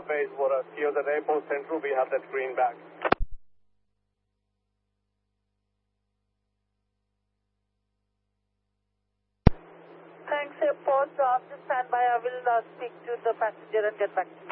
base for us. Here at Airport Central, we have that green bag. Thanks, Airport. After standby, I will speak to the passenger and get back to you.